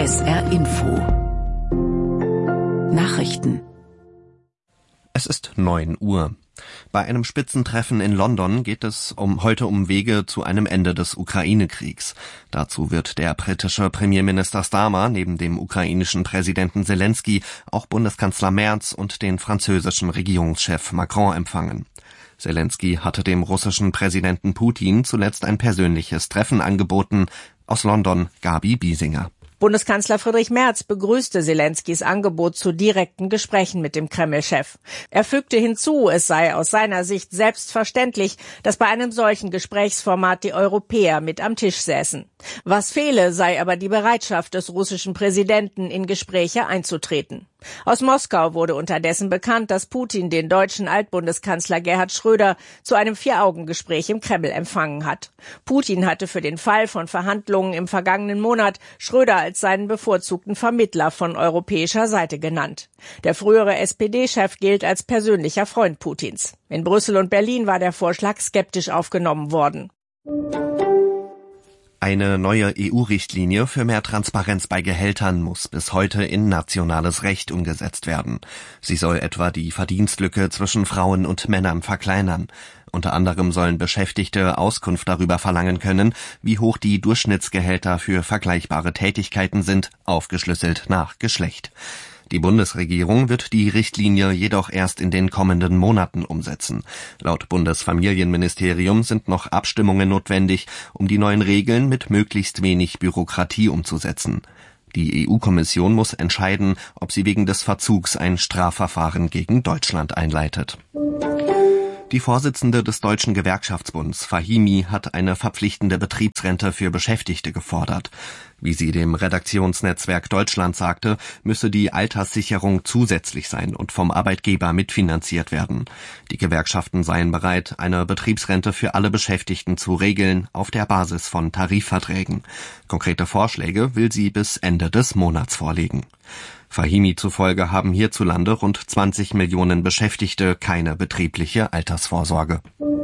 SR Info Nachrichten. Es ist 9 Uhr. Bei einem Spitzentreffen in London geht es heute um Wege zu einem Ende des Ukraine-Kriegs. Dazu wird der britische Premierminister Starmer neben dem ukrainischen Präsidenten Zelensky auch Bundeskanzler Merz und den französischen Regierungschef Macron empfangen. Zelensky hatte dem russischen Präsidenten Putin zuletzt ein persönliches Treffen angeboten. Aus London Gabi Biesinger. Bundeskanzler Friedrich Merz begrüßte Zelenskys Angebot zu direkten Gesprächen mit dem Kreml-Chef. Er fügte hinzu, es sei aus seiner Sicht selbstverständlich, dass bei einem solchen Gesprächsformat die Europäer mit am Tisch säßen. Was fehle, sei aber die Bereitschaft des russischen Präsidenten, in Gespräche einzutreten. Aus Moskau wurde unterdessen bekannt, dass Putin den deutschen Altbundeskanzler Gerhard Schröder zu einem 4-Augen-Gespräch im Kreml empfangen hat. Putin hatte für den Fall von Verhandlungen im vergangenen Monat Schröder als seinen bevorzugten Vermittler von europäischer Seite genannt. Der frühere SPD-Chef gilt als persönlicher Freund Putins. In Brüssel und Berlin war der Vorschlag skeptisch aufgenommen worden. Eine neue EU-Richtlinie für mehr Transparenz bei Gehältern muss bis heute in nationales Recht umgesetzt werden. Sie soll etwa die Verdienstlücke zwischen Frauen und Männern verkleinern. Unter anderem sollen Beschäftigte Auskunft darüber verlangen können, wie hoch die Durchschnittsgehälter für vergleichbare Tätigkeiten sind, aufgeschlüsselt nach Geschlecht. Die Bundesregierung wird die Richtlinie jedoch erst in den kommenden Monaten umsetzen. Laut Bundesfamilienministerium sind noch Abstimmungen notwendig, um die neuen Regeln mit möglichst wenig Bürokratie umzusetzen. Die EU-Kommission muss entscheiden, ob sie wegen des Verzugs ein Strafverfahren gegen Deutschland einleitet. Die Vorsitzende des Deutschen Gewerkschaftsbunds, Fahimi, hat eine verpflichtende Betriebsrente für Beschäftigte gefordert. Wie sie dem Redaktionsnetzwerk Deutschland sagte, müsse die Alterssicherung zusätzlich sein und vom Arbeitgeber mitfinanziert werden. Die Gewerkschaften seien bereit, eine Betriebsrente für alle Beschäftigten zu regeln, auf der Basis von Tarifverträgen. Konkrete Vorschläge will sie bis Ende des Monats vorlegen. Fahimi zufolge haben hierzulande rund 20 Millionen Beschäftigte keine betriebliche Altersvorsorge.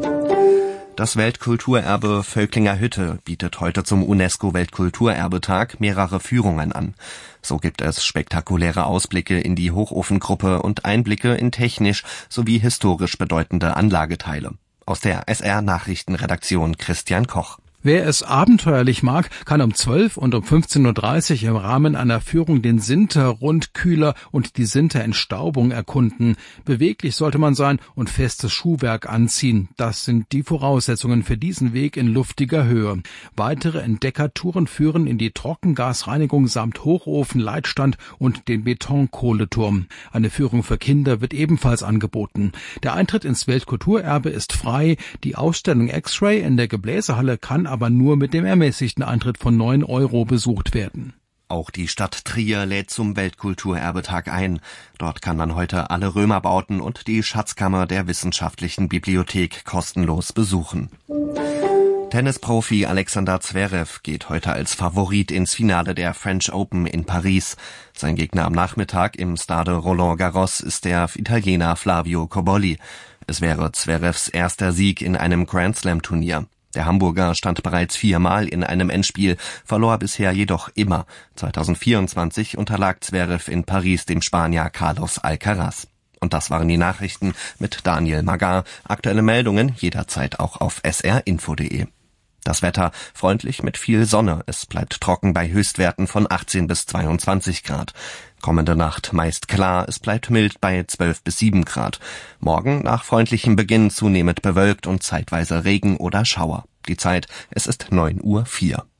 Das Weltkulturerbe Völklinger Hütte bietet heute zum UNESCO-Weltkulturerbetag mehrere Führungen an. So gibt es spektakuläre Ausblicke in die Hochofengruppe und Einblicke in technisch sowie historisch bedeutende Anlageteile. Aus der SR-Nachrichtenredaktion Christian Koch. Wer es abenteuerlich mag, kann um 12 und um 15.30 Uhr im Rahmen einer Führung den Sinter-Rundkühler und die Sinter-Entstaubung erkunden. Beweglich sollte man sein und festes Schuhwerk anziehen. Das sind die Voraussetzungen für diesen Weg in luftiger Höhe. Weitere Entdeckertouren führen in die Trockengasreinigung samt Hochofen, Leitstand und den Betonkohleturm. Eine Führung für Kinder wird ebenfalls angeboten. Der Eintritt ins Weltkulturerbe ist frei. Die Ausstellung X-Ray in der Gebläsehalle kann aber nur mit dem ermäßigten Eintritt von 9 € besucht werden. Auch die Stadt Trier lädt zum Weltkulturerbetag ein. Dort kann man heute alle Römerbauten und die Schatzkammer der Wissenschaftlichen Bibliothek kostenlos besuchen. Tennisprofi Alexander Zverev geht heute als Favorit ins Finale der French Open in Paris. Sein Gegner am Nachmittag im Stade Roland Garros ist der Italiener Flavio Cobolli. Es wäre Zverevs erster Sieg in einem Grand-Slam-Turnier. Der Hamburger stand bereits 4-mal in einem Endspiel, verlor bisher jedoch immer. 2024 unterlag Zverev in Paris dem Spanier Carlos Alcaraz. Und das waren die Nachrichten mit Daniel Magar. Aktuelle Meldungen jederzeit auch auf srinfo.de. Das Wetter freundlich mit viel Sonne. Es bleibt trocken bei Höchstwerten von 18 bis 22 Grad. Kommende Nacht meist klar, es bleibt mild bei 12 bis 7 Grad. Morgen nach freundlichem Beginn zunehmend bewölkt und zeitweise Regen oder Schauer. Die Zeit, es ist 9:04 Uhr.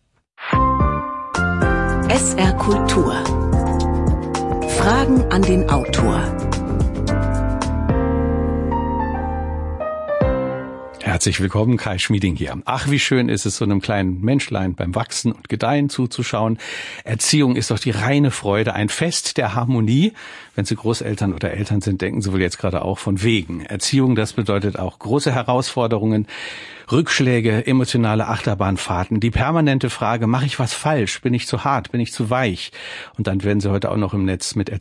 SR Kultur. Fragen an den Autor. Herzlich willkommen, Kai Schmieding hier. Ach, wie schön ist es, so einem kleinen Menschlein beim Wachsen und Gedeihen zuzuschauen. Erziehung ist doch die reine Freude, ein Fest der Harmonie. Wenn Sie Großeltern oder Eltern sind, denken Sie wohl jetzt gerade auch von wegen. Erziehung, das bedeutet auch große Herausforderungen, Rückschläge, emotionale Achterbahnfahrten, die permanente Frage, mache ich was falsch? Bin ich zu hart? Bin ich zu weich? Und dann werden Sie heute auch noch im Netz mit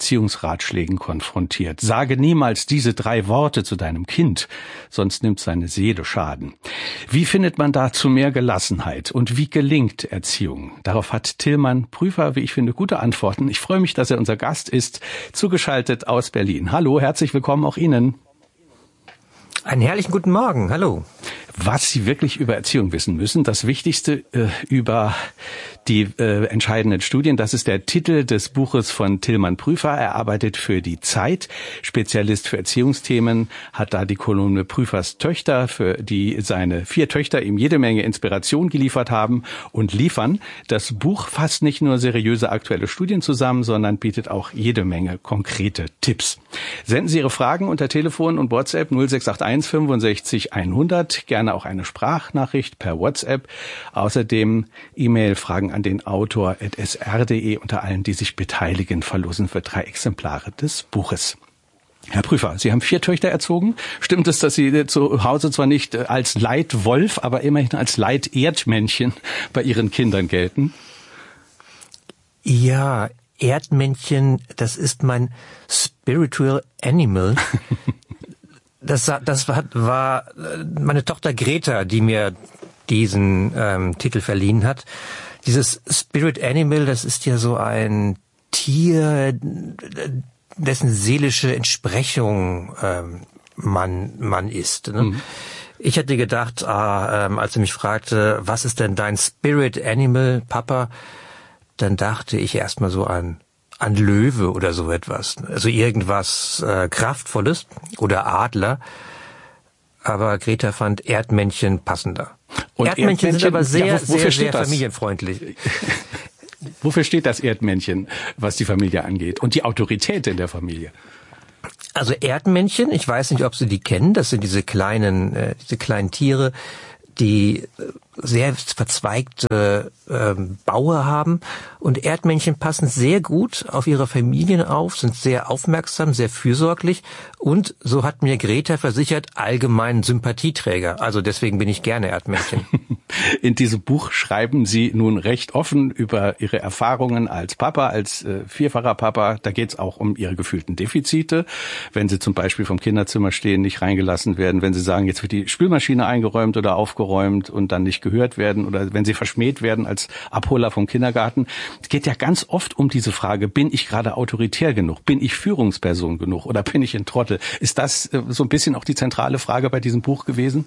Erziehungsratschlägen konfrontiert. Sage niemals diese 3 Worte zu deinem Kind, sonst nimmt seine Seele Schaden. schaden. Wie findet man da zu mehr Gelassenheit und wie gelingt Erziehung? Darauf hat Tilman Prüfer, wie ich finde, gute Antworten. Ich freue mich, dass er unser Gast ist, zugeschaltet aus Berlin. Hallo, herzlich willkommen auch Ihnen. Einen herrlichen guten Morgen, hallo. Was Sie wirklich über Erziehung wissen müssen, das Wichtigste über die entscheidenden Studien, das ist der Titel des Buches von Tilman Prüfer. Er arbeitet für die Zeit, Spezialist für Erziehungsthemen, hat da die Kolumne Prüfers Töchter, für die seine 4 Töchter ihm jede Menge Inspiration geliefert haben und liefern. Das Buch fasst nicht nur seriöse aktuelle Studien zusammen, sondern bietet auch jede Menge konkrete Tipps. Senden Sie Ihre Fragen unter Telefon und WhatsApp 0681 65 100, gerne auch eine Sprachnachricht per WhatsApp. Außerdem E-Mail-Fragen an den Autor @sr.de. Unter allen, die sich beteiligen, verlosen wir 3 Exemplare des Buches. Herr Prüfer, Sie haben 4 Töchter erzogen. Stimmt es, dass Sie zu Hause zwar nicht als Leitwolf, aber immerhin als Leiterdmännchen bei Ihren Kindern gelten? Ja, Erdmännchen, das ist mein spiritual animal. Das war meine Tochter Greta, die mir diesen Titel verliehen hat. Dieses Spirit Animal, das ist ja so ein Tier, dessen seelische Entsprechung man ist. Ne? Mhm. Ich hätte gedacht, als er mich fragte, was ist denn dein Spirit Animal, Papa, dann dachte ich erstmal so an Löwe oder so etwas. Also irgendwas Kraftvolles oder Adler. Aber Greta fand Erdmännchen passender. Und Erdmännchen sind aber sehr familienfreundlich. Wofür steht das Erdmännchen, was die Familie angeht? Und die Autorität in der Familie? Also Erdmännchen, ich weiß nicht, ob Sie die kennen, das sind diese kleinen Tiere, die sehr verzweigte Baue haben. Und Erdmännchen passen sehr gut auf ihre Familien auf, sind sehr aufmerksam, sehr fürsorglich und, so hat mir Greta versichert, allgemein Sympathieträger. Also deswegen bin ich gerne Erdmännchen. In diesem Buch schreiben Sie nun recht offen über Ihre Erfahrungen als Papa, als vierfacher Papa. Da geht es auch um Ihre gefühlten Defizite. Wenn Sie zum Beispiel vom Kinderzimmer stehen, nicht reingelassen werden, wenn Sie sagen, jetzt wird die Spülmaschine eingeräumt oder aufgeräumt und dann nicht gehört werden oder wenn Sie verschmäht werden als Abholer vom Kindergarten. Es geht ja ganz oft um diese Frage, bin ich gerade autoritär genug? Bin ich Führungsperson genug? Oder bin ich ein Trottel? Ist das so ein bisschen auch die zentrale Frage bei diesem Buch gewesen?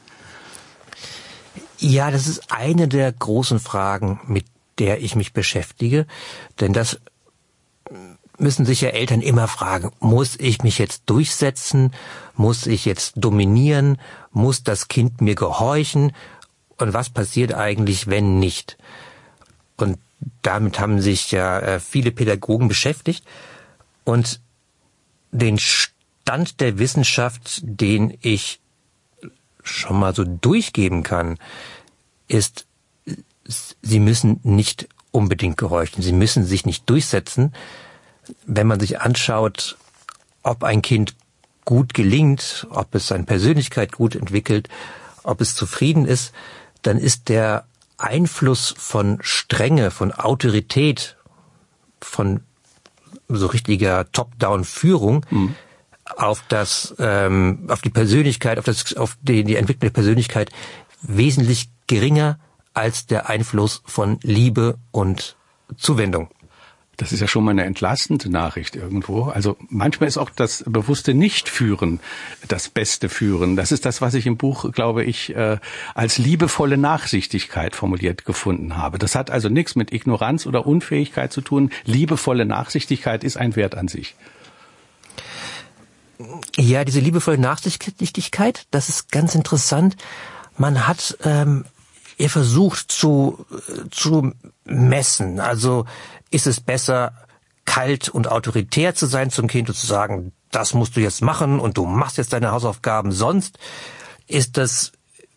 Ja, das ist eine der großen Fragen, mit der ich mich beschäftige. Denn das müssen sich ja Eltern immer fragen. Muss ich mich jetzt durchsetzen? Muss ich jetzt dominieren? Muss das Kind mir gehorchen? Und was passiert eigentlich, wenn nicht? Und damit haben sich ja viele Pädagogen beschäftigt. Und den Stand der Wissenschaft, den ich schon mal so durchgeben kann, ist, Sie müssen nicht unbedingt gehorchen. Sie müssen sich nicht durchsetzen. Wenn man sich anschaut, ob ein Kind gut gelingt, ob es seine Persönlichkeit gut entwickelt, ob es zufrieden ist, dann ist der Einfluss von Strenge, von Autorität, von so richtiger Top-Down-Führung auf die Persönlichkeit, auf die Entwicklung der Persönlichkeit wesentlich geringer als der Einfluss von Liebe und Zuwendung. Das ist ja schon mal eine entlastende Nachricht irgendwo. Also manchmal ist auch das bewusste Nichtführen das beste Führen. Das ist das, was ich im Buch, glaube ich, als liebevolle Nachsichtigkeit formuliert gefunden habe. Das hat also nichts mit Ignoranz oder Unfähigkeit zu tun. Liebevolle Nachsichtigkeit ist ein Wert an sich. Ja, diese liebevolle Nachsichtigkeit, das ist ganz interessant. Man hat versucht zu messen. Also ist es besser, kalt und autoritär zu sein zum Kind und zu sagen, das musst du jetzt machen und du machst jetzt deine Hausaufgaben, sonst ist das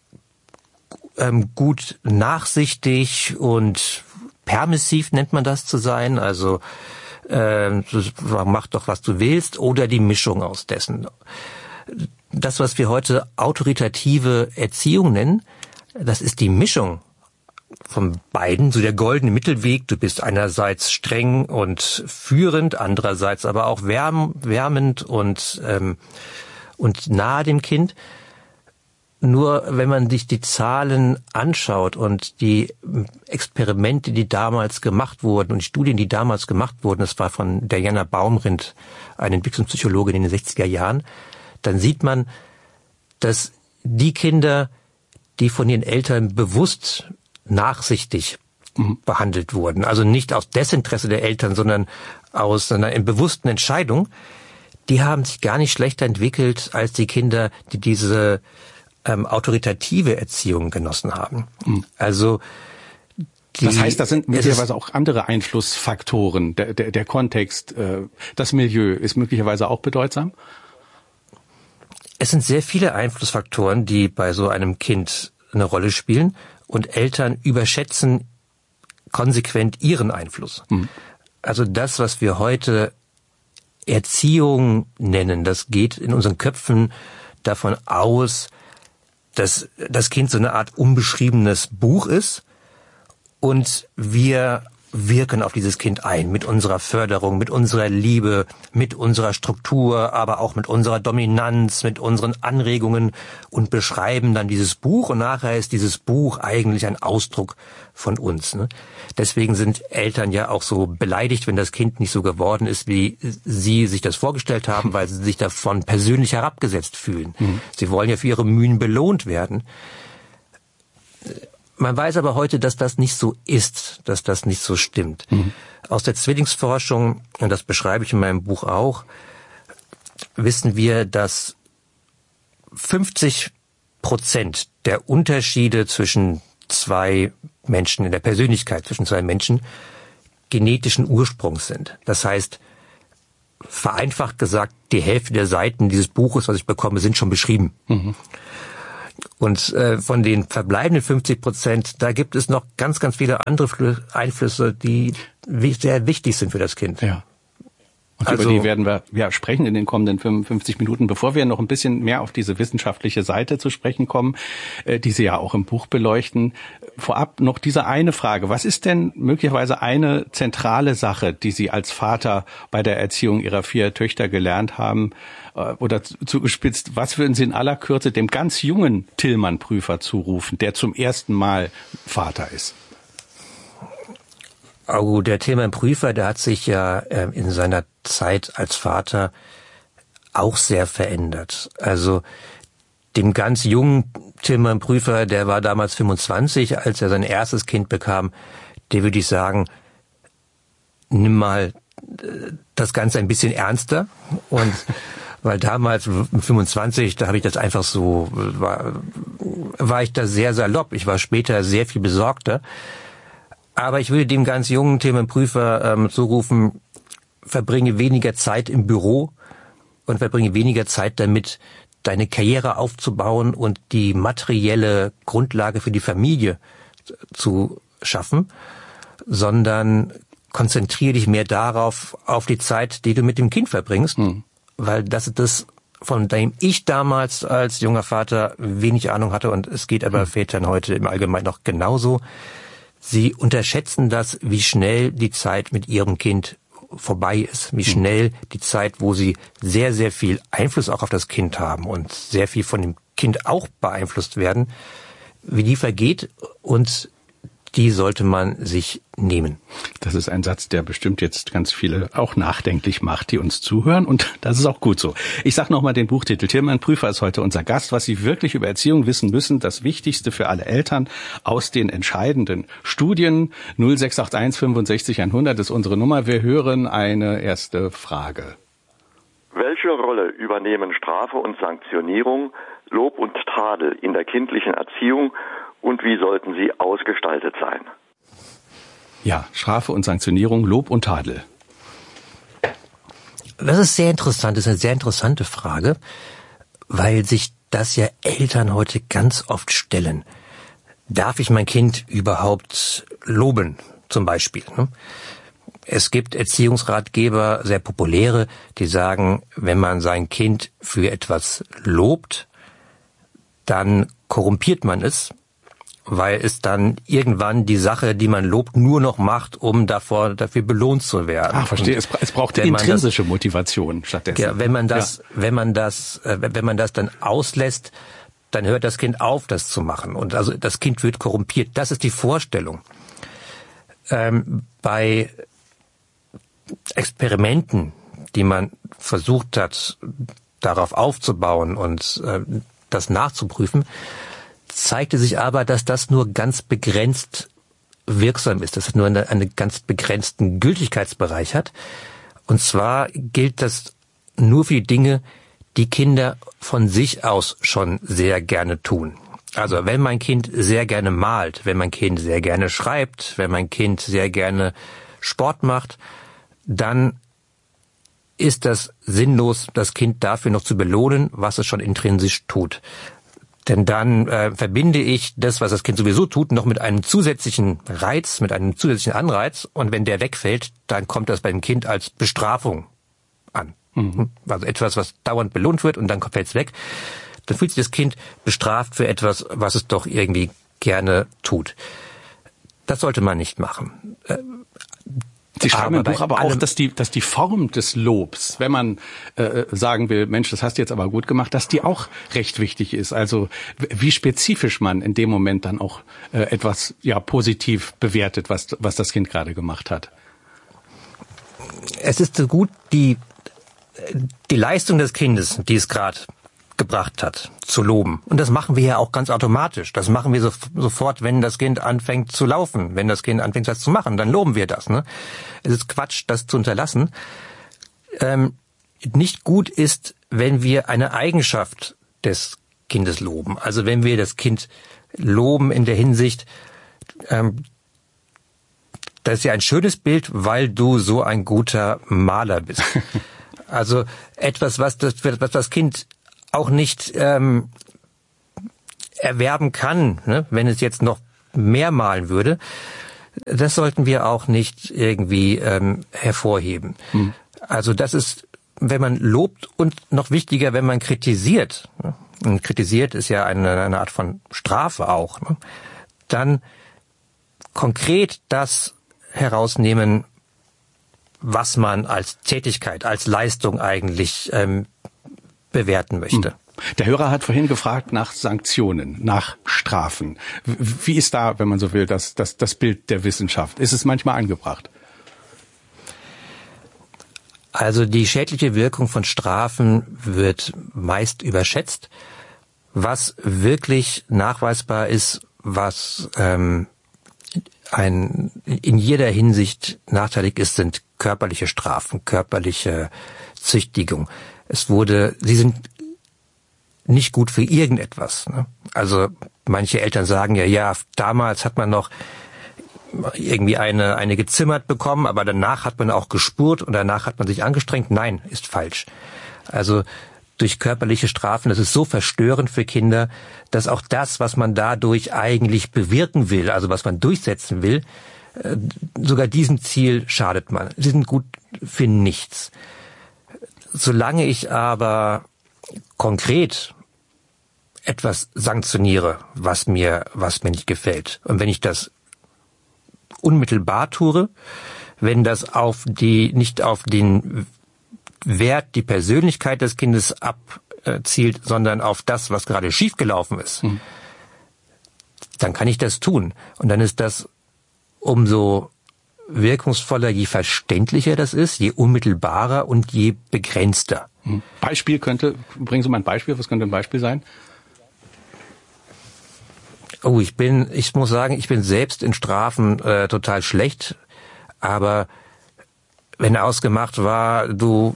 gut nachsichtig und permissiv nennt man das zu sein, also mach doch, was du willst, oder die Mischung aus dessen. Das, was wir heute autoritative Erziehung nennen, das ist die Mischung von beiden, so der goldene Mittelweg. Du bist einerseits streng und führend, andererseits aber auch wärmend und nahe dem Kind. Nur wenn man sich die Zahlen anschaut und die Experimente, die damals gemacht wurden und die Studien, die damals gemacht wurden, das war von Diana Baumrind, eine Entwicklungspsychologin in den 60er Jahren, dann sieht man, dass die Kinder, die von ihren Eltern bewusst nachsichtig behandelt wurden, also nicht aus Desinteresse der Eltern, sondern aus einer bewussten Entscheidung, die haben sich gar nicht schlechter entwickelt als die Kinder, die diese autoritative Erziehung genossen haben. Also das heißt, das sind möglicherweise auch andere Einflussfaktoren. Der Kontext, das Milieu ist möglicherweise auch bedeutsam? Es sind sehr viele Einflussfaktoren, die bei so einem Kind eine Rolle spielen, und Eltern überschätzen konsequent ihren Einfluss. Also das, was wir heute Erziehung nennen, das geht in unseren Köpfen davon aus, dass das Kind so eine Art unbeschriebenes Buch ist und wir wirken auf dieses Kind ein mit unserer Förderung, mit unserer Liebe, mit unserer Struktur, aber auch mit unserer Dominanz, mit unseren Anregungen und beschreiben dann dieses Buch, und nachher ist dieses Buch eigentlich ein Ausdruck von uns. Ne? Deswegen sind Eltern ja auch so beleidigt, wenn das Kind nicht so geworden ist, wie sie sich das vorgestellt haben, weil sie sich davon persönlich herabgesetzt fühlen. Sie wollen ja für ihre Mühen belohnt werden. Man weiß aber heute, dass das nicht so ist, dass das nicht so stimmt. Aus der Zwillingsforschung, und das beschreibe ich in meinem Buch auch, wissen wir, dass 50% der Unterschiede zwischen zwei Menschen, in der Persönlichkeit zwischen zwei Menschen, genetischen Ursprungs sind. Das heißt, vereinfacht gesagt, die Hälfte der Seiten dieses Buches, was ich bekomme, sind schon beschrieben. Und von den verbleibenden 50%, da gibt es noch ganz, ganz viele andere Einflüsse, die sehr wichtig sind für das Kind. Ja. Und über die werden wir sprechen in den kommenden 55 Minuten. Bevor wir noch ein bisschen mehr auf diese wissenschaftliche Seite zu sprechen kommen, die Sie ja auch im Buch beleuchten, vorab noch diese eine Frage. Was ist denn möglicherweise eine zentrale Sache, die Sie als Vater bei der Erziehung Ihrer 4 Töchter gelernt haben? Oder zugespitzt, was würden Sie in aller Kürze dem ganz jungen Tillmann-Prüfer zurufen, der zum ersten Mal Vater ist? Oh, der Tillmann-Prüfer, der hat sich ja in seiner Zeit als Vater auch sehr verändert. Also dem ganz jungen Tillmann-Prüfer, der war damals 25, als er sein erstes Kind bekam, der würde ich sagen, nimm mal das Ganze ein bisschen ernster. Und weil damals, 25, da habe ich das einfach so, war ich da sehr salopp. Ich war später sehr viel besorgter. Aber ich würde dem ganz jungen Tillmann-Prüfer zurufen, verbringe weniger Zeit im Büro und verbringe weniger Zeit damit, deine Karriere aufzubauen und die materielle Grundlage für die Familie zu schaffen, sondern konzentriere dich mehr darauf, auf die Zeit, die du mit dem Kind verbringst, weil das ist das, von dem ich damals als junger Vater wenig Ahnung hatte, und es geht aber Vätern heute im Allgemeinen noch genauso. Sie unterschätzen das, wie schnell die Zeit mit ihrem Kind vorbei ist, wie schnell die Zeit, wo sie sehr, sehr viel Einfluss auch auf das Kind haben und sehr viel von dem Kind auch beeinflusst werden, wie die vergeht, und die sollte man sich nehmen. Das ist ein Satz, der bestimmt jetzt ganz viele auch nachdenklich macht, die uns zuhören, und das ist auch gut so. Ich sage nochmal den Buchtitel. Tillmann Prüfer ist heute unser Gast. Was Sie wirklich über Erziehung wissen müssen, das Wichtigste für alle Eltern aus den entscheidenden Studien. 0681 65 100 ist unsere Nummer. Wir hören eine erste Frage. Welche Rolle übernehmen Strafe und Sanktionierung, Lob und Tadel in der kindlichen Erziehung, und wie sollten sie ausgestaltet sein? Ja, Strafe und Sanktionierung, Lob und Tadel. Das ist sehr interessant, das ist eine sehr interessante Frage, weil sich das ja Eltern heute ganz oft stellen. Darf ich mein Kind überhaupt loben, zum Beispiel? Es gibt Erziehungsratgeber, sehr populäre, die sagen, wenn man sein Kind für etwas lobt, dann korrumpiert man es, weil es dann irgendwann die Sache, die man lobt, nur noch macht, um dafür belohnt zu werden. Ach, verstehe. Es braucht intrinsische Motivation stattdessen. Ja, wenn man das dann auslässt, dann hört das Kind auf, das zu machen. Und also das Kind wird korrumpiert. Das ist die Vorstellung. Bei Experimenten, die man versucht hat, darauf aufzubauen und das nachzuprüfen, zeigte sich aber, dass das nur ganz begrenzt wirksam ist, dass es nur einen ganz begrenzten Gültigkeitsbereich hat. Und zwar gilt das nur für die Dinge, die Kinder von sich aus schon sehr gerne tun. Also wenn mein Kind sehr gerne malt, wenn mein Kind sehr gerne schreibt, wenn mein Kind sehr gerne Sport macht, dann ist das sinnlos, das Kind dafür noch zu belohnen, was es schon intrinsisch tut. Denn dann verbinde ich das, was das Kind sowieso tut, noch mit einem zusätzlichen Reiz, mit einem zusätzlichen Anreiz. Und wenn der wegfällt, dann kommt das beim Kind als Bestrafung an. Also etwas, was dauernd belohnt wird und dann fällt es weg. Dann fühlt sich das Kind bestraft für etwas, was es doch irgendwie gerne tut. Das sollte man nicht machen. Sie schreiben im Buch aber auch, dass die Form des Lobs, wenn man sagen will, Mensch, das hast du jetzt aber gut gemacht, dass die auch recht wichtig ist. Also wie spezifisch man in dem Moment dann auch etwas positiv bewertet, was das Kind gerade gemacht hat. Es ist so gut, die Leistung des Kindes, die es gerade gebracht hat, zu loben. Und das machen wir ja auch ganz automatisch. Das machen wir sofort, wenn das Kind anfängt zu laufen. Wenn das Kind anfängt, was zu machen, dann loben wir das. Ne? Es ist Quatsch, das zu unterlassen. Nicht gut ist, wenn wir eine Eigenschaft des Kindes loben. Also wenn wir das Kind loben in der Hinsicht, das ist ja ein schönes Bild, weil du so ein guter Maler bist. Also etwas, was das Kind auch nicht erwerben kann, ne, wenn es jetzt noch mehr malen würde, das sollten wir auch nicht irgendwie hervorheben. Also das ist, wenn man lobt und noch wichtiger, wenn man kritisiert, ne, und kritisiert ist ja eine Art von Strafe auch, ne, dann konkret das herausnehmen, was man als Tätigkeit, als Leistung eigentlich bewerten möchte. Der Hörer hat vorhin gefragt nach Sanktionen, nach Strafen. Wie ist da, wenn man so will, das Bild der Wissenschaft? Ist es manchmal angebracht? Also die schädliche Wirkung von Strafen wird meist überschätzt. Was wirklich nachweisbar ist, was in jeder Hinsicht nachteilig ist, sind körperliche Strafen, körperliche Züchtigung. Sie sind nicht gut für irgendetwas. Ne? Also manche Eltern sagen ja, damals hat man noch irgendwie eine gezimmert bekommen, aber danach hat man auch gespurt und danach hat man sich angestrengt. Nein, ist falsch. Also durch körperliche Strafen, das ist so verstörend für Kinder, dass auch das, was man dadurch eigentlich bewirken will, also was man durchsetzen will, sogar diesem Ziel schadet man. Sie sind gut für nichts. Solange ich aber konkret etwas sanktioniere, was mir nicht gefällt, und wenn ich das unmittelbar tue, wenn das nicht auf den Wert, die Persönlichkeit des Kindes abzielt, sondern auf das, was gerade schiefgelaufen ist, dann kann ich das tun. Und dann ist das umso wirkungsvoller, je verständlicher das ist, je unmittelbarer und je begrenzter. Bringen Sie mal ein Beispiel, was könnte ein Beispiel sein? Oh, ich muss sagen, ich bin selbst in Strafen total schlecht, aber wenn ausgemacht war, du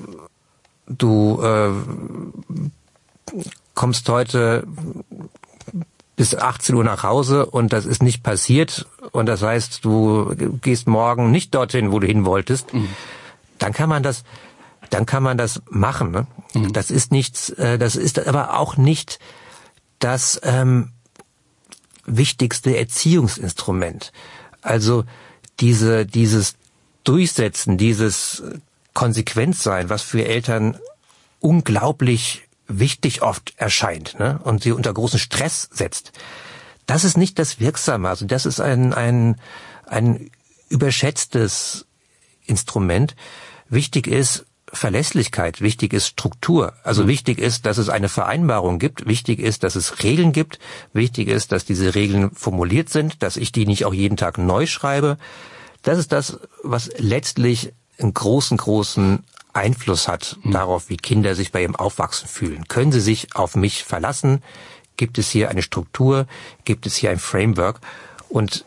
kommst heute bis 18 Uhr nach Hause und das ist nicht passiert und das heißt, du gehst morgen nicht dorthin, wo du hin wolltest, dann kann man das machen. Ne? Das ist nichts, das ist aber auch nicht das wichtigste Erziehungsinstrument. Also dieses Durchsetzen, dieses Konsequenzsein, was für Eltern unglaublich wichtig oft erscheint, ne, und sie unter großen Stress setzt. Das ist nicht das Wirksame. Also das ist ein überschätztes Instrument. Wichtig ist, Verlässlichkeit, wichtig ist Struktur. Also wichtig ist, dass es eine Vereinbarung gibt, wichtig ist, dass es Regeln gibt, wichtig ist, dass diese Regeln formuliert sind, dass ich die nicht auch jeden Tag neu schreibe. Das ist das, was letztlich einen großen Einfluss hat darauf, wie Kinder sich bei ihrem Aufwachsen fühlen. Können sie sich auf mich verlassen? Gibt es hier eine Struktur? Gibt es hier ein Framework? Und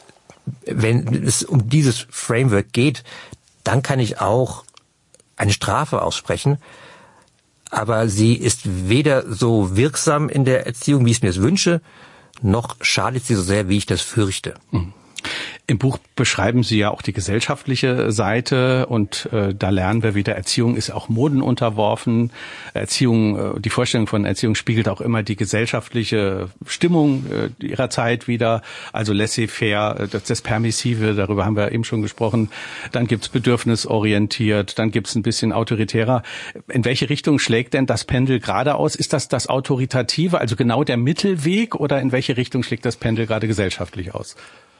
wenn es um dieses Framework geht, dann kann ich auch eine Strafe aussprechen, aber sie ist weder so wirksam in der Erziehung, wie ich es mir wünsche, noch schadet sie so sehr, wie ich das fürchte. Im Buch beschreiben Sie ja auch die gesellschaftliche Seite und da lernen wir wieder, Erziehung ist auch Moden unterworfen. Erziehung, die Vorstellung von Erziehung spiegelt auch immer die gesellschaftliche Stimmung ihrer Zeit wieder. Also laissez-faire, das Permissive, darüber haben wir eben schon gesprochen. Dann gibt's bedürfnisorientiert, dann gibt's ein bisschen autoritärer. In welche Richtung schlägt denn das Pendel gerade aus? Ist das das Autoritative, also genau der Mittelweg, oder in welche Richtung schlägt das Pendel gerade gesellschaftlich aus?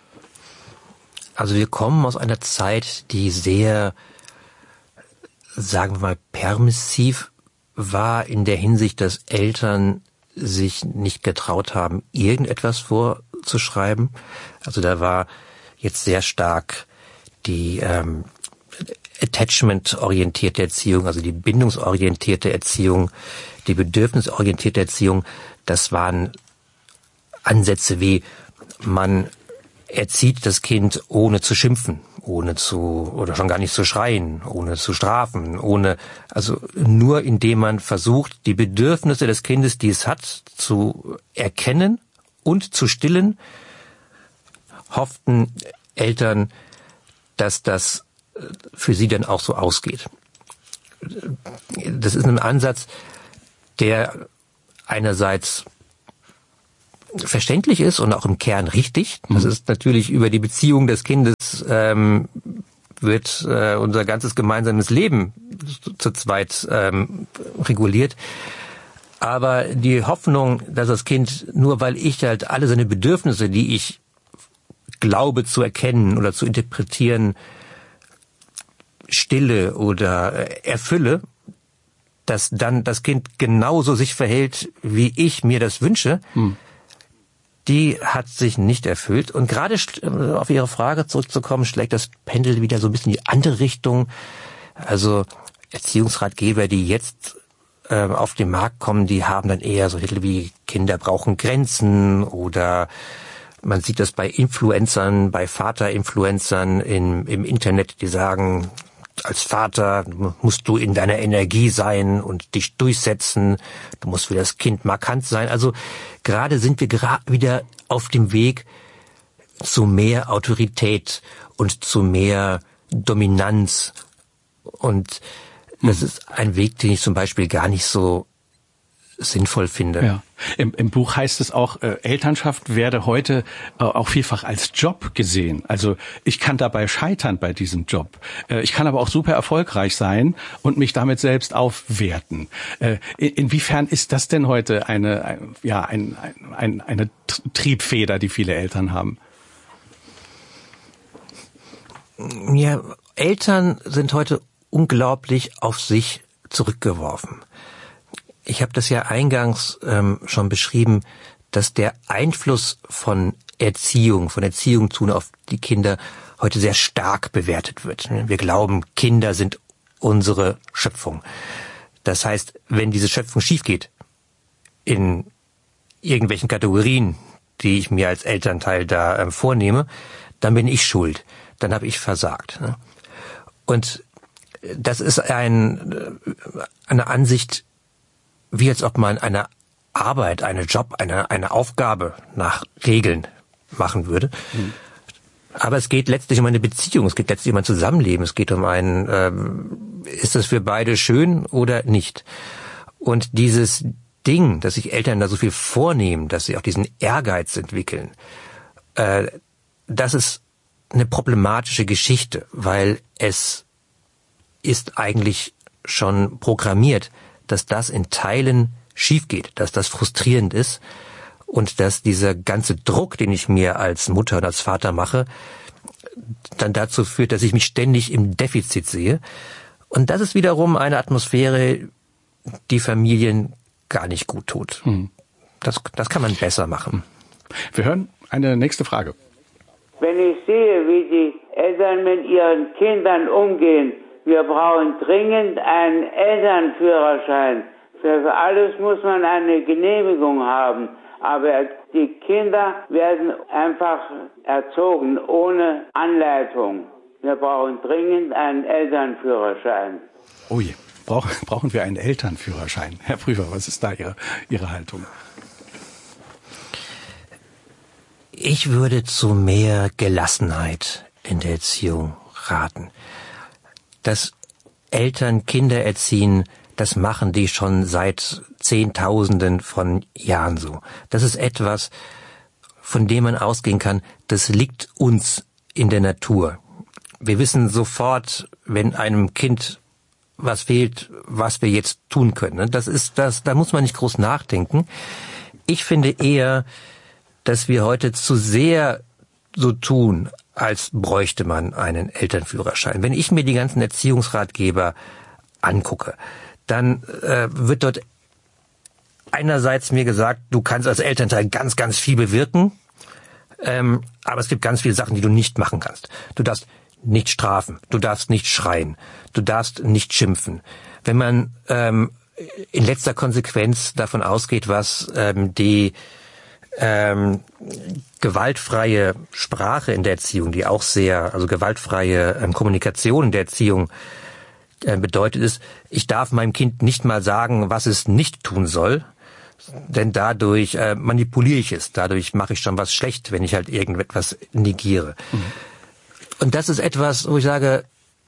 Also wir kommen aus einer Zeit, die sehr, sagen wir mal, permissiv war in der Hinsicht, dass Eltern sich nicht getraut haben, irgendetwas vorzuschreiben. Also da war jetzt sehr stark die attachment-orientierte Erziehung, also die bindungsorientierte Erziehung, die bedürfnisorientierte Erziehung. Das waren Ansätze wie man erzieht das Kind ohne zu schimpfen, oder schon gar nicht zu schreien, ohne zu strafen, also nur indem man versucht, die Bedürfnisse des Kindes, die es hat, zu erkennen und zu stillen, hofften Eltern, dass das für sie dann auch so ausgeht. Das ist ein Ansatz, der einerseits verständlich ist und auch im Kern richtig. Das ist natürlich über die Beziehung des Kindes wird unser ganzes gemeinsames Leben zu zweit reguliert. Aber die Hoffnung, dass das Kind, nur weil ich halt alle seine Bedürfnisse, die ich glaube zu erkennen oder zu interpretieren, stille oder erfülle, dass dann das Kind genauso sich verhält, wie ich mir das wünsche, die hat sich nicht erfüllt. Und gerade auf Ihre Frage zurückzukommen, schlägt das Pendel wieder so ein bisschen in die andere Richtung. Also Erziehungsratgeber, die jetzt auf den Markt kommen, die haben dann eher so Titel wie Kinder brauchen Grenzen, oder man sieht das bei Influencern, bei Vaterinfluencern im Internet, die sagen, als Vater musst du in deiner Energie sein und dich durchsetzen. Du musst für das Kind markant sein. Also gerade sind wir wieder auf dem Weg zu mehr Autorität und zu mehr Dominanz. Und das ist ein Weg, den ich zum Beispiel gar nicht so sinnvoll finde. Ja. Im Buch heißt es auch, Elternschaft werde heute auch vielfach als Job gesehen. Also ich kann dabei scheitern bei diesem Job. Ich kann aber auch super erfolgreich sein und mich damit selbst aufwerten. Inwiefern ist das denn heute eine Triebfeder, die viele Eltern haben? Ja, Eltern sind heute unglaublich auf sich zurückgeworfen. Ich habe das ja eingangs schon beschrieben, dass der Einfluss von Erziehung auf die Kinder heute sehr stark bewertet wird. Wir glauben, Kinder sind unsere Schöpfung. Das heißt, wenn diese Schöpfung schief geht, in irgendwelchen Kategorien, die ich mir als Elternteil da vornehme, dann bin ich schuld. Dann habe ich versagt. Und das ist eine Ansicht, wie als ob man eine Arbeit, einen Job, eine Aufgabe nach Regeln machen würde. Aber es geht letztlich um eine Beziehung, es geht letztlich um ein Zusammenleben, es geht um ist das für beide schön oder nicht? Und dieses Ding, dass sich Eltern da so viel vornehmen, dass sie auch diesen Ehrgeiz entwickeln, das ist eine problematische Geschichte, weil es ist eigentlich schon programmiert, dass das in Teilen schief geht, dass das frustrierend ist und dass dieser ganze Druck, den ich mir als Mutter und als Vater mache, dann dazu führt, dass ich mich ständig im Defizit sehe Und das ist wiederum eine Atmosphäre, die Familien gar nicht gut tut. Das kann man besser machen. Wir hören eine nächste Frage. Wenn ich sehe, wie die Eltern mit ihren Kindern umgehen, wir brauchen dringend einen Elternführerschein. Für alles muss man eine Genehmigung haben. Aber die Kinder werden einfach erzogen ohne Anleitung. Wir brauchen dringend einen Elternführerschein. Oh je, brauchen wir einen Elternführerschein? Herr Prüfer, was ist da Ihre Haltung? Ich würde zu mehr Gelassenheit in der Erziehung raten. Dass Eltern Kinder erziehen, das machen die schon seit Zehntausenden von Jahren so. Das ist etwas, von dem man ausgehen kann, das liegt uns in der Natur. Wir wissen sofort, wenn einem Kind was fehlt, was wir jetzt tun können. Da muss man nicht groß nachdenken. Ich finde eher, dass wir heute zu sehr so tun, als bräuchte man einen Elternführerschein. Wenn ich mir die ganzen Erziehungsratgeber angucke, dann wird dort einerseits mir gesagt, du kannst als Elternteil ganz, ganz viel bewirken, aber es gibt ganz viele Sachen, die du nicht machen kannst. Du darfst nicht strafen, du darfst nicht schreien, du darfst nicht schimpfen. Wenn man in letzter Konsequenz davon ausgeht, was die gewaltfreie Sprache in der Erziehung, die auch also gewaltfreie Kommunikation in der Erziehung bedeutet ist, ich darf meinem Kind nicht mal sagen, was es nicht tun soll, denn dadurch manipuliere ich es, dadurch mache ich schon was schlecht, wenn ich halt irgendetwas negiere. Und das ist etwas, wo ich sage,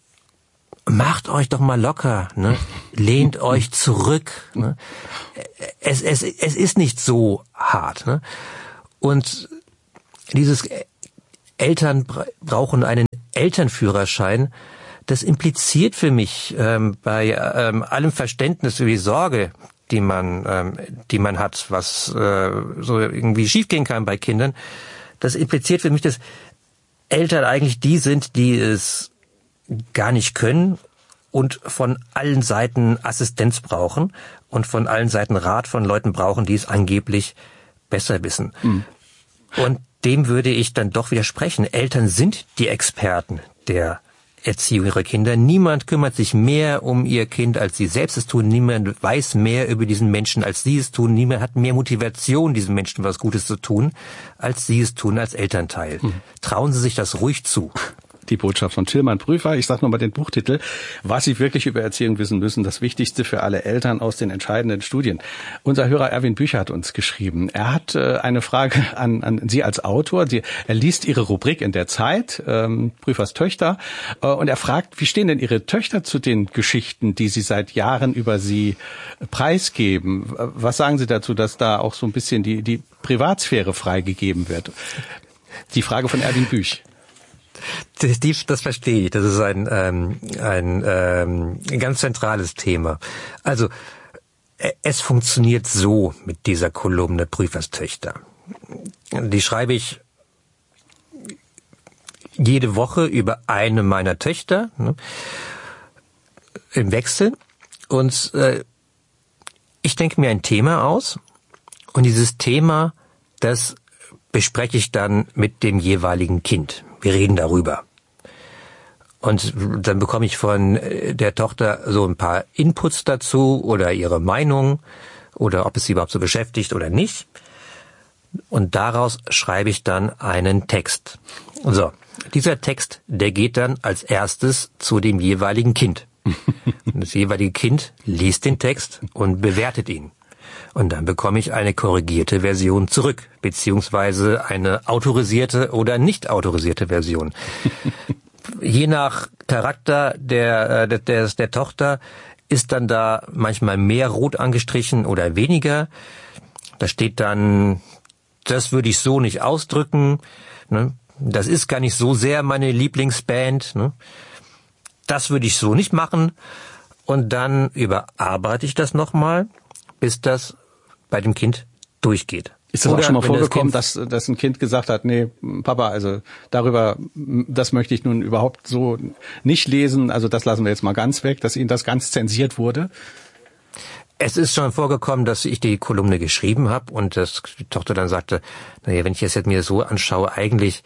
macht euch doch mal locker, ne? Lehnt euch zurück. Ne? Es ist nicht so hart. Ne? Und dieses Eltern brauchen einen Elternführerschein, das impliziert für mich bei allem Verständnis für die Sorge, die man hat, was so irgendwie schiefgehen kann bei Kindern, das impliziert für mich, dass Eltern eigentlich die sind, die es gar nicht können und von allen Seiten Assistenz brauchen und von allen Seiten Rat von Leuten brauchen, die es angeblich besser wissen. Und dem würde ich dann doch widersprechen. Eltern sind die Experten der Erziehung ihrer Kinder. Niemand kümmert sich mehr um ihr Kind, als sie selbst es tun. Niemand weiß mehr über diesen Menschen, als sie es tun. Niemand hat mehr Motivation, diesem Menschen was Gutes zu tun, als sie es tun als Elternteil. Trauen Sie sich das ruhig zu. Die Botschaft von Tilman Prüfer. Ich sage nochmal den Buchtitel. Was Sie wirklich über Erziehung wissen müssen. Das Wichtigste für alle Eltern aus den entscheidenden Studien. Unser Hörer Erwin Bücher hat uns geschrieben. Er hat eine Frage an Sie als Autor. Er liest Ihre Rubrik in der Zeit, Prüfers Töchter. Und er fragt, wie stehen denn Ihre Töchter zu den Geschichten, die Sie seit Jahren über Sie preisgeben? Was sagen Sie dazu, dass da auch so ein bisschen die Privatsphäre freigegeben wird? Die Frage von Erwin Büch. Das verstehe ich. Das ist ein ganz zentrales Thema. Also, es funktioniert so mit dieser Kolumne Prüferstöchter. Die schreibe ich jede Woche über eine meiner Töchter, ne, im Wechsel. Und ich denke mir ein Thema aus. Und dieses Thema, das bespreche ich dann mit dem jeweiligen Kind. Wir reden darüber. Und dann bekomme ich von der Tochter so ein paar Inputs dazu oder ihre Meinung oder ob es sie überhaupt so beschäftigt oder nicht. Und daraus schreibe ich dann einen Text. So, dieser Text, der geht dann als erstes zu dem jeweiligen Kind. Und das jeweilige Kind liest den Text und bewertet ihn. Und dann bekomme ich eine korrigierte Version zurück, beziehungsweise eine autorisierte oder nicht autorisierte Version. Je nach Charakter der Tochter ist dann da manchmal mehr rot angestrichen oder weniger. Da steht dann, das würde ich so nicht ausdrücken. Ne? Das ist gar nicht so sehr meine Lieblingsband. Ne? Das würde ich so nicht machen. Und dann überarbeite ich das nochmal, bis das bei dem Kind durchgeht. Ist das auch schon mal vorgekommen, dass ein Kind gesagt hat, nee, Papa, also das möchte ich nun überhaupt so nicht lesen, also das lassen wir jetzt mal ganz weg, dass Ihnen das ganz zensiert wurde? Es ist schon vorgekommen, dass ich die Kolumne geschrieben habe und dass die Tochter dann sagte, naja, wenn ich es jetzt mir so anschaue, eigentlich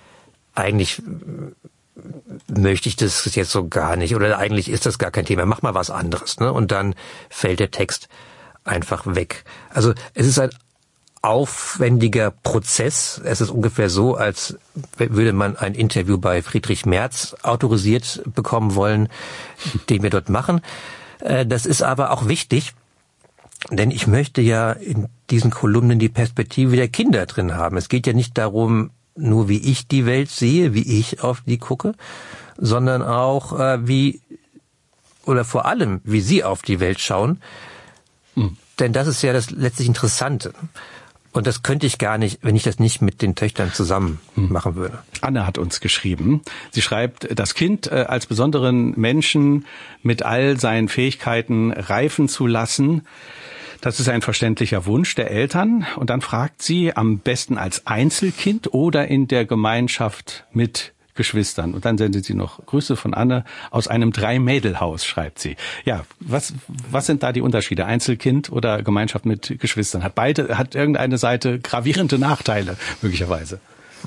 möchte ich das jetzt so gar nicht oder eigentlich ist das gar kein Thema, mach mal was anderes, ne? Und dann fällt der Text einfach weg. Also es ist ein aufwendiger Prozess. Es ist ungefähr so, als würde man ein Interview bei Friedrich Merz autorisiert bekommen wollen, den wir dort machen. Das ist aber auch wichtig, denn ich möchte ja in diesen Kolumnen die Perspektive der Kinder drin haben. Es geht ja nicht darum, nur wie ich die Welt sehe, wie ich auf die gucke, sondern auch vor allem, wie sie auf die Welt schauen. Denn das ist ja das letztlich Interessante. Und das könnte ich gar nicht, wenn ich das nicht mit den Töchtern zusammen machen würde. Anne hat uns geschrieben. Sie schreibt, das Kind als besonderen Menschen mit all seinen Fähigkeiten reifen zu lassen, das ist ein verständlicher Wunsch der Eltern. Und dann fragt sie, am besten als Einzelkind oder in der Gemeinschaft mit Geschwistern. Und dann sendet sie noch Grüße von Anne aus einem 3-Mädel-Haus, schreibt sie. Ja, was sind da die Unterschiede? Einzelkind oder Gemeinschaft mit Geschwistern? Hat irgendeine Seite gravierende Nachteile, möglicherweise?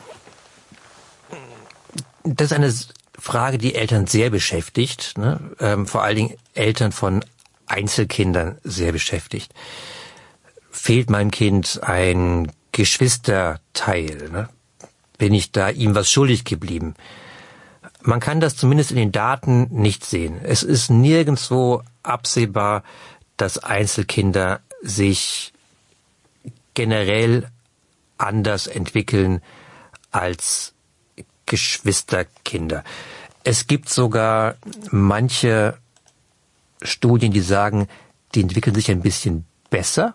Das ist eine Frage, die Eltern sehr beschäftigt, ne? Vor allen Dingen Eltern von Einzelkindern sehr beschäftigt. Fehlt meinem Kind ein Geschwisterteil, ne? Bin ich da ihm was schuldig geblieben? Man kann das zumindest in den Daten nicht sehen. Es ist nirgendwo absehbar, dass Einzelkinder sich generell anders entwickeln als Geschwisterkinder. Es gibt sogar manche Studien, die sagen, die entwickeln sich ein bisschen besser,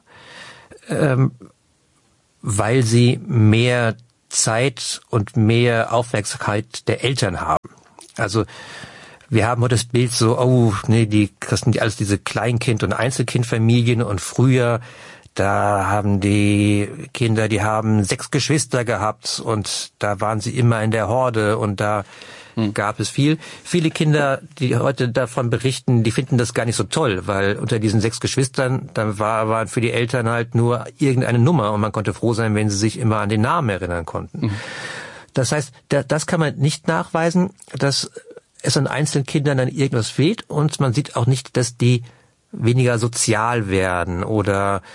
weil sie mehr Zeit und mehr Aufmerksamkeit der Eltern haben. Also wir haben heute das Bild so, das sind alles diese Kleinkind- und Einzelkindfamilien und früher, da haben die Kinder, die haben 6 Geschwister gehabt und da waren sie immer in der Horde und da gab es viele Kinder, die heute davon berichten, die finden das gar nicht so toll, weil unter diesen 6 Geschwistern, dann waren für die Eltern halt nur irgendeine Nummer und man konnte froh sein, wenn sie sich immer an den Namen erinnern konnten. Das heißt, das kann man nicht nachweisen, dass es an einzelnen Kindern dann irgendwas fehlt und man sieht auch nicht, dass die weniger sozial werden oder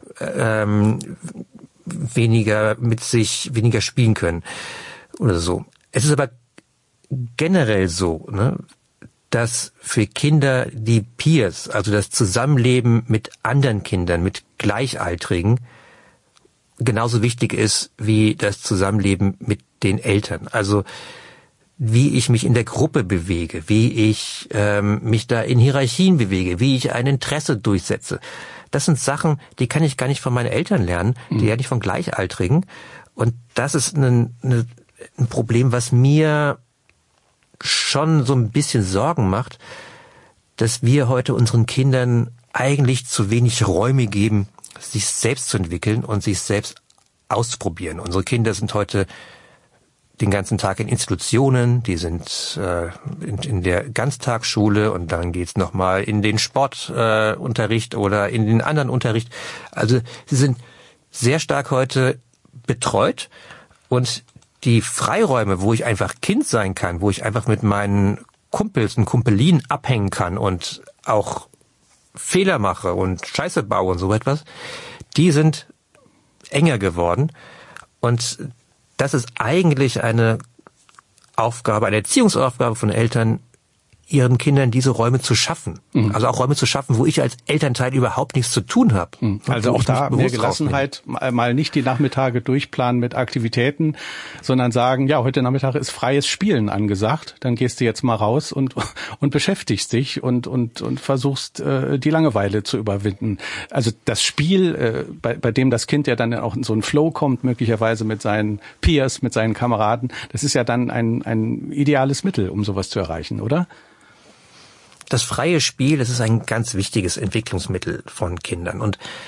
weniger spielen können oder so. Es ist aber generell so, ne, dass für Kinder die Peers, also das Zusammenleben mit anderen Kindern, mit Gleichaltrigen, genauso wichtig ist wie das Zusammenleben mit den Eltern. Also wie ich mich in der Gruppe bewege, wie ich mich da in Hierarchien bewege, wie ich ein Interesse durchsetze. Das sind Sachen, die kann ich gar nicht von meinen Eltern lernen, die ja nicht von Gleichaltrigen. Und das ist ein Problem, was mir schon so ein bisschen Sorgen macht, dass wir heute unseren Kindern eigentlich zu wenig Räume geben, sich selbst zu entwickeln und sich selbst auszuprobieren. Unsere Kinder sind heute den ganzen Tag in Institutionen, die sind in der Ganztagsschule und dann geht's nochmal in den Sportunterricht oder in den anderen Unterricht. Also sie sind sehr stark heute betreut und die Freiräume, wo ich einfach Kind sein kann, wo ich einfach mit meinen Kumpels und Kumpelinen abhängen kann und auch Fehler mache und Scheiße baue und so etwas, die sind enger geworden. Und das ist eigentlich eine Aufgabe, eine Erziehungsaufgabe von Eltern, ihren Kindern diese Räume zu schaffen. Also auch Räume zu schaffen, wo ich als Elternteil überhaupt nichts zu tun habe. Also auch da mehr Gelassenheit, mal nicht die Nachmittage durchplanen mit Aktivitäten, sondern sagen, ja, heute Nachmittag ist freies Spielen angesagt, dann gehst du jetzt mal raus und beschäftigst dich und versuchst die Langeweile zu überwinden. Also das Spiel, bei dem das Kind ja dann auch in so einen Flow kommt, möglicherweise mit seinen Peers, mit seinen Kameraden, das ist ja dann ein ideales Mittel, um sowas zu erreichen, oder? Das freie Spiel, das ist ein ganz wichtiges Entwicklungsmittel von Kindern. Und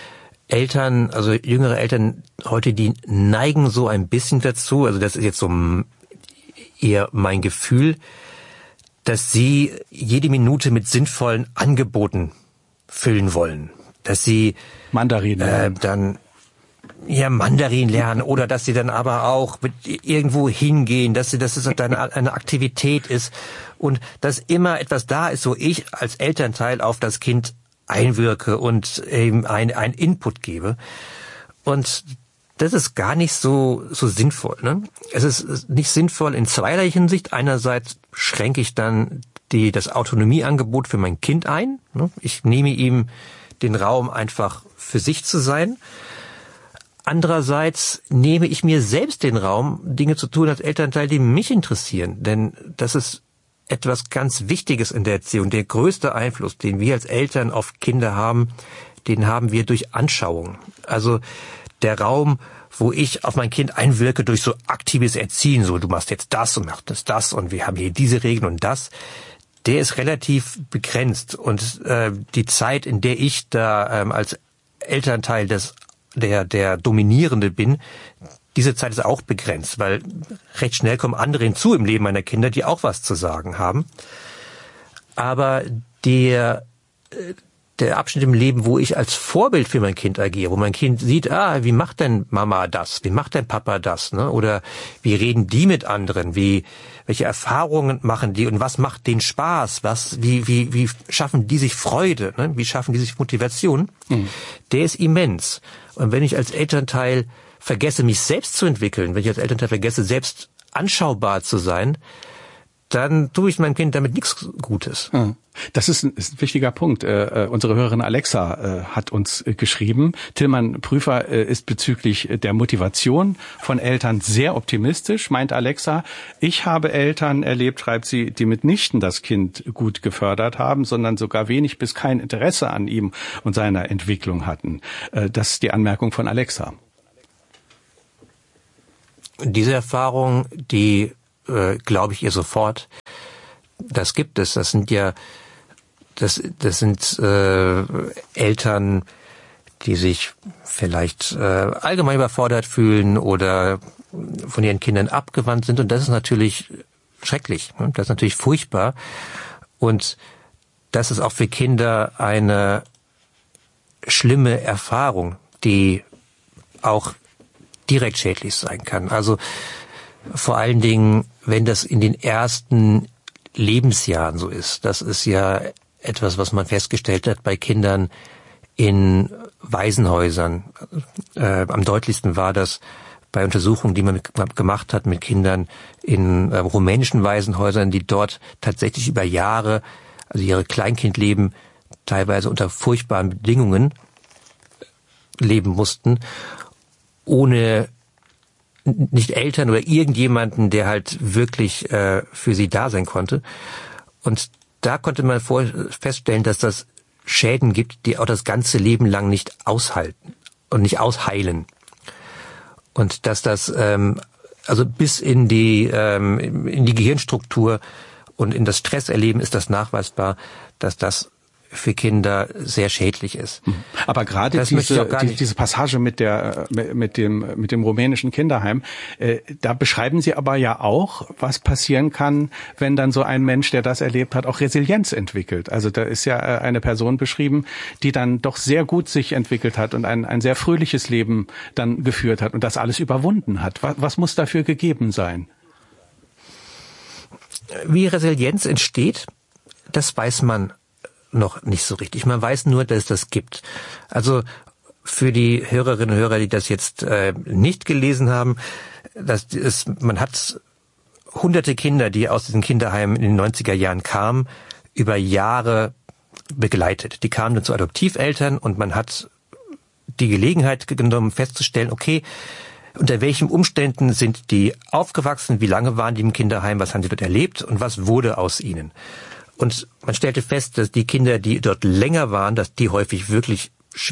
Eltern, also jüngere Eltern heute, die neigen so ein bisschen dazu, also das ist jetzt so eher mein Gefühl, dass sie jede Minute mit sinnvollen Angeboten füllen wollen. Dass sie Mandarin dann Mandarin lernen oder dass sie dann aber auch mit irgendwo hingehen, dass es dann eine Aktivität ist und dass immer etwas da ist, wo ich als Elternteil auf das Kind einwirke und eben ein Input gebe. Und das ist gar nicht so sinnvoll. Ne? Es ist nicht sinnvoll in zweierlei Hinsicht. Einerseits schränke ich dann das Autonomieangebot für mein Kind ein. Ne? Ich nehme ihm den Raum, einfach für sich zu sein. Andererseits nehme ich mir selbst den Raum, Dinge zu tun als Elternteil, die mich interessieren. Denn das ist etwas ganz Wichtiges in der Erziehung. Der größte Einfluss, den wir als Eltern auf Kinder haben, den haben wir durch Anschauung. Also der Raum, wo ich auf mein Kind einwirke durch so aktives Erziehen, so du machst jetzt das und machst das und wir haben hier diese Regeln und das, der ist relativ begrenzt. Und die Zeit, in der ich da als Elternteil der Dominierende bin, diese Zeit ist auch begrenzt, weil recht schnell kommen andere hinzu im Leben meiner Kinder, die auch was zu sagen haben. Aber der Abschnitt im Leben, wo ich als Vorbild für mein Kind agiere, wo mein Kind sieht, wie macht denn Mama das? Wie macht denn Papa das? Ne? Oder wie reden die mit anderen? Welche Erfahrungen machen die und was macht denen Spaß? Wie schaffen die sich Freude? Ne? Wie schaffen die sich Motivation? Der ist immens. Und wenn ich als Elternteil vergesse, mich selbst zu entwickeln, wenn ich als Elternteil vergesse, selbst anschaubar zu sein, dann tue ich meinem Kind damit nichts Gutes. Das ist ein wichtiger Punkt. Unsere Hörerin Alexa hat uns geschrieben. Tillmann Prüfer ist bezüglich der Motivation von Eltern sehr optimistisch, meint Alexa. Ich habe Eltern erlebt, schreibt sie, die mitnichten das Kind gut gefördert haben, sondern sogar wenig bis kein Interesse an ihm und seiner Entwicklung hatten. Das ist die Anmerkung von Alexa. Diese Erfahrung, die glaube ich ihr sofort, das gibt es. Das sind Eltern, die sich vielleicht allgemein überfordert fühlen oder von ihren Kindern abgewandt sind. Und das ist natürlich schrecklich. Das ist natürlich furchtbar. Und das ist auch für Kinder eine schlimme Erfahrung, die auch direkt schädlich sein kann. Also vor allen Dingen, wenn das in den ersten Lebensjahren so ist. Das ist ja etwas, was man festgestellt hat bei Kindern in Waisenhäusern. Am deutlichsten war das bei Untersuchungen, die man gemacht hat mit Kindern in rumänischen Waisenhäusern, die dort tatsächlich über Jahre, also ihre Kleinkindleben teilweise unter furchtbaren Bedingungen leben mussten, ohne nicht Eltern oder irgendjemanden, der halt wirklich für sie da sein konnte. Und da konnte man feststellen, dass das Schäden gibt, die auch das ganze Leben lang nicht aushalten und nicht ausheilen. Und dass das also bis in die Gehirnstruktur und in das Stresserleben ist das nachweisbar, dass das für Kinder sehr schädlich ist. Aber gerade diese Passage mit dem rumänischen Kinderheim, da beschreiben Sie aber ja auch, was passieren kann, wenn dann so ein Mensch, der das erlebt hat, auch Resilienz entwickelt. Also da ist ja eine Person beschrieben, die dann doch sehr gut sich entwickelt hat und ein sehr fröhliches Leben dann geführt hat und das alles überwunden hat. Was muss dafür gegeben sein? Wie Resilienz entsteht, das weiß man noch nicht so richtig. Man weiß nur, dass es das gibt. Also für die Hörerinnen und Hörer, die das jetzt nicht gelesen haben, man hat hunderte Kinder, die aus diesen Kinderheimen in den 90er Jahren kamen, über Jahre begleitet. Die kamen dann zu Adoptiveltern und man hat die Gelegenheit genommen, festzustellen, okay, unter welchen Umständen sind die aufgewachsen, wie lange waren die im Kinderheim, was haben sie dort erlebt und was wurde aus ihnen. Und man stellte fest, dass die Kinder, die dort länger waren, dass die häufig wirklich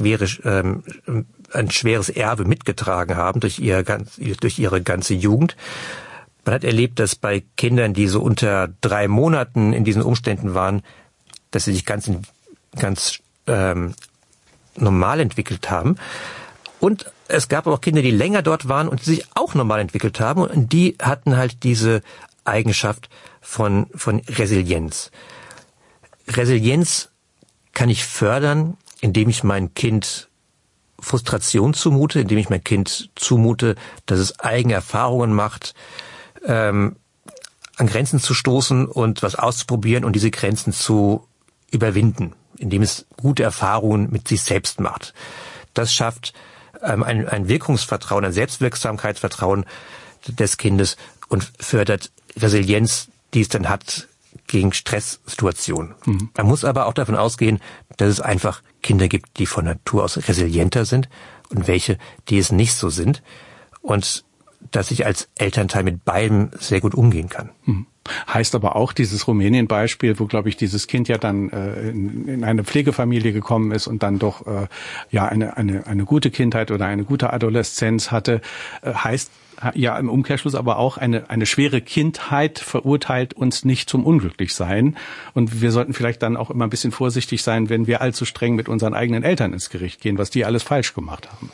ein schweres Erbe mitgetragen haben durch ihre ganze Jugend. Man hat erlebt, dass bei Kindern, die so unter 3 Monaten in diesen Umständen waren, dass sie sich ganz normal entwickelt haben. Und es gab auch Kinder, die länger dort waren und die sich auch normal entwickelt haben. Und die hatten halt diese Eigenschaft von Resilienz. Resilienz kann ich fördern, indem ich mein Kind Frustration zumute, indem ich mein Kind zumute, dass es eigene Erfahrungen macht, an Grenzen zu stoßen und was auszuprobieren und diese Grenzen zu überwinden, indem es gute Erfahrungen mit sich selbst macht. Das schafft ein Wirkungsvertrauen, ein Selbstwirksamkeitsvertrauen des Kindes und fördert Resilienz, die es dann hat gegen Stresssituationen. Mhm. Man muss aber auch davon ausgehen, dass es einfach Kinder gibt, die von Natur aus resilienter sind und welche, die es nicht so sind. Und dass ich als Elternteil mit beidem sehr gut umgehen kann. Mhm. Heißt aber auch dieses Rumänien-Beispiel, wo, glaube ich, dieses Kind ja dann in eine Pflegefamilie gekommen ist und dann doch eine gute Kindheit oder eine gute Adoleszenz hatte, heißt ja im Umkehrschluss aber auch, eine schwere Kindheit verurteilt uns nicht zum Unglücklichsein. Und wir sollten vielleicht dann auch immer ein bisschen vorsichtig sein, wenn wir allzu streng mit unseren eigenen Eltern ins Gericht gehen, was die alles falsch gemacht haben.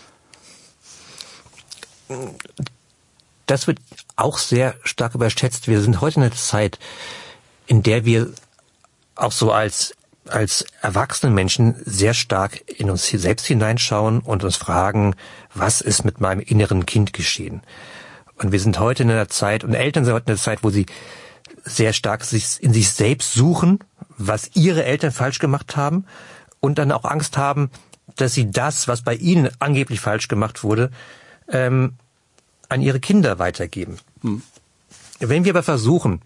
Das wird auch sehr stark überschätzt. Wir sind heute in einer Zeit, in der wir auch so als erwachsene Menschen sehr stark in uns selbst hineinschauen und uns fragen, was ist mit meinem inneren Kind geschehen? Und wir sind heute in einer Zeit, und Eltern sind heute in einer Zeit, wo sie sehr stark in sich selbst suchen, was ihre Eltern falsch gemacht haben und dann auch Angst haben, dass sie das, was bei ihnen angeblich falsch gemacht wurde, an ihre Kinder weitergeben. Wenn wir aber versuchen,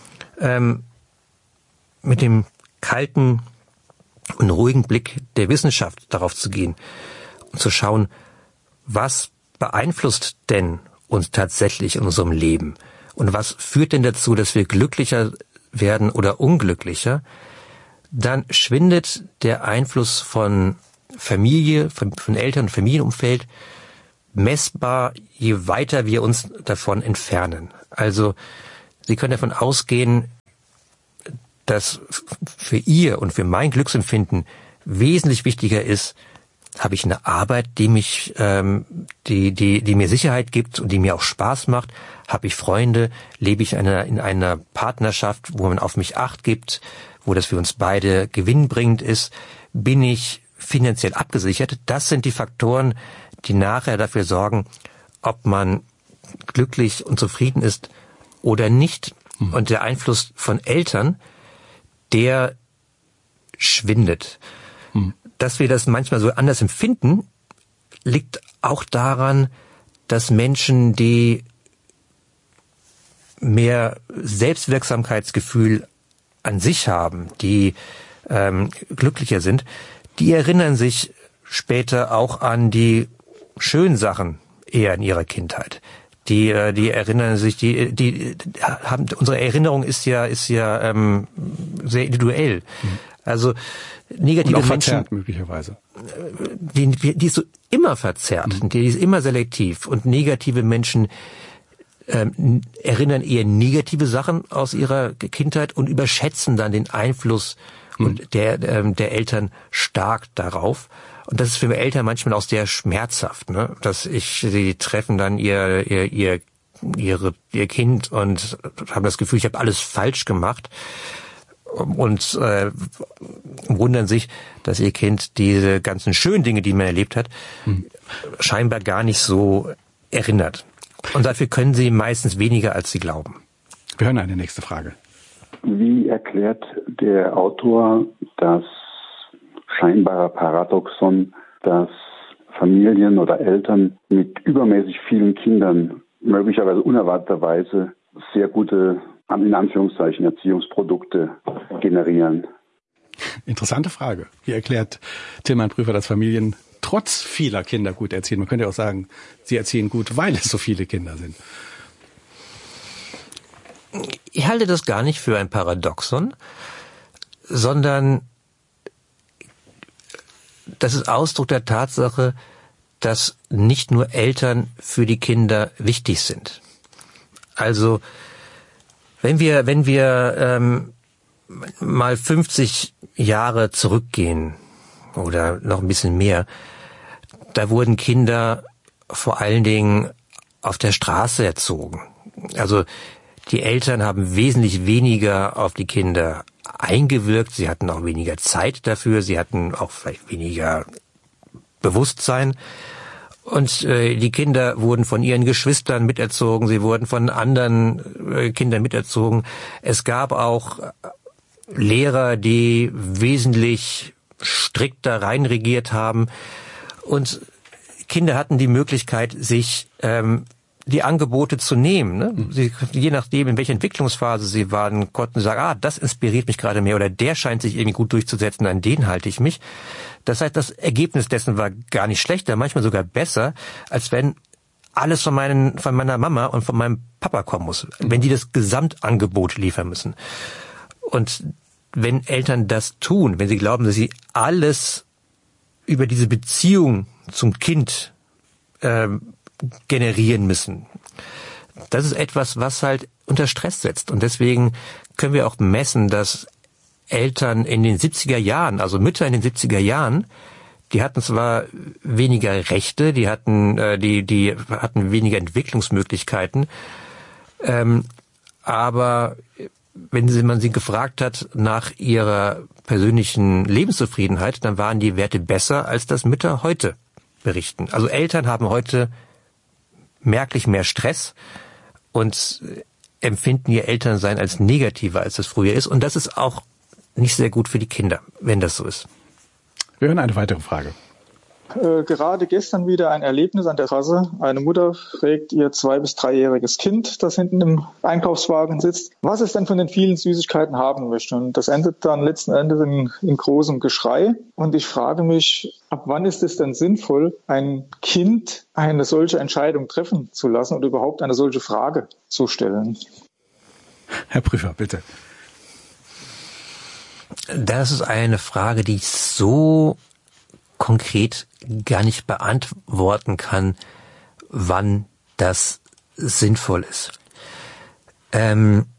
mit dem kalten und ruhigen Blick der Wissenschaft darauf zu gehen und zu schauen, was beeinflusst denn uns tatsächlich in unserem Leben und was führt denn dazu, dass wir glücklicher werden oder unglücklicher, dann schwindet der Einfluss von Familie, von Eltern und Familienumfeld messbar, je weiter wir uns davon entfernen. Also Sie können davon ausgehen, dass für ihr und für mein Glücksempfinden wesentlich wichtiger ist, habe ich eine Arbeit, die mich, die mir Sicherheit gibt und die mir auch Spaß macht? Habe ich Freunde? Lebe ich in einer Partnerschaft, wo man auf mich Acht gibt, wo das für uns beide gewinnbringend ist? Bin ich finanziell abgesichert? Das sind die Faktoren, die nachher dafür sorgen, ob man glücklich und zufrieden ist oder nicht. Und der Einfluss von Eltern, der schwindet. Dass wir das manchmal so anders empfinden, liegt auch daran, dass Menschen, die mehr Selbstwirksamkeitsgefühl an sich haben, die glücklicher sind, die erinnern sich später auch an die schönen Sachen eher in ihrer Kindheit. Die erinnern sich, die haben, unsere Erinnerung ist ja sehr individuell. Also negative und auch Menschen, verzerrt möglicherweise. Die ist so immer verzerrt, die ist immer selektiv, und negative Menschen erinnern eher negative Sachen aus ihrer Kindheit und überschätzen dann den Einfluss der Eltern stark darauf. Und das ist für Eltern manchmal auch sehr schmerzhaft, ne? Sie treffen dann ihr Kind und haben das Gefühl, ich habe alles falsch gemacht, und wundern sich, dass ihr Kind diese ganzen schönen Dinge, die man erlebt hat, scheinbar gar nicht so erinnert. Und dafür können sie meistens weniger, als sie glauben. Wir hören eine nächste Frage. Wie erklärt der Autor das scheinbare Paradoxon, dass Familien oder Eltern mit übermäßig vielen Kindern möglicherweise unerwarteterweise sehr gute, in Anführungszeichen, Erziehungsprodukte generieren? Interessante Frage. Wie erklärt Tilman Prüfer, dass Familien trotz vieler Kinder gut erziehen? Man könnte ja auch sagen, sie erziehen gut, weil es so viele Kinder sind. Ich halte das gar nicht für ein Paradoxon, sondern das ist Ausdruck der Tatsache, dass nicht nur Eltern für die Kinder wichtig sind. Also wenn wir mal 50 Jahre zurückgehen, oder noch ein bisschen mehr, da wurden Kinder vor allen Dingen auf der Straße erzogen. Also die Eltern haben wesentlich weniger auf die Kinder eingewirkt, sie hatten auch weniger Zeit dafür, sie hatten auch vielleicht weniger Bewusstsein. Und die Kinder wurden von ihren Geschwistern miterzogen, sie wurden von anderen Kindern miterzogen. Es gab auch Lehrer, die wesentlich strikter reinregiert haben. Und Kinder hatten die Möglichkeit, sich die Angebote zu nehmen. Ne? Sie, je nachdem, in welcher Entwicklungsphase sie waren, konnten sie sagen, das inspiriert mich gerade mehr oder der scheint sich irgendwie gut durchzusetzen, an den halte ich mich. Das heißt, das Ergebnis dessen war gar nicht schlechter, manchmal sogar besser, als wenn alles von meiner Mama und von meinem Papa kommen muss, wenn die das Gesamtangebot liefern müssen. Und wenn Eltern das tun, wenn sie glauben, dass sie alles über diese Beziehung zum Kind generieren müssen. Das ist etwas, was halt unter Stress setzt. Und deswegen können wir auch messen, dass Eltern in den 70er Jahren, also Mütter in den 70er Jahren, die hatten zwar weniger Rechte, die hatten weniger Entwicklungsmöglichkeiten, aber wenn man sie gefragt hat nach ihrer persönlichen Lebenszufriedenheit, dann waren die Werte besser, als das Mütter heute berichten. Also Eltern haben heute merklich mehr Stress und empfinden ihr Elternsein als negativer, als es früher ist. Und das ist auch nicht sehr gut für die Kinder, wenn das so ist. Wir hören eine weitere Frage. Gerade gestern wieder ein Erlebnis an der Straße. Eine Mutter fragt ihr 2- bis 3-jähriges Kind, das hinten im Einkaufswagen sitzt, was es denn von den vielen Süßigkeiten haben möchte. Und das endet dann letzten Endes in großem Geschrei. Und ich frage mich, ab wann ist es denn sinnvoll, ein Kind eine solche Entscheidung treffen zu lassen oder überhaupt eine solche Frage zu stellen? Herr Prüfer, bitte. Das ist eine Frage, die ich so konkret gar nicht beantworten kann, wann das sinnvoll ist.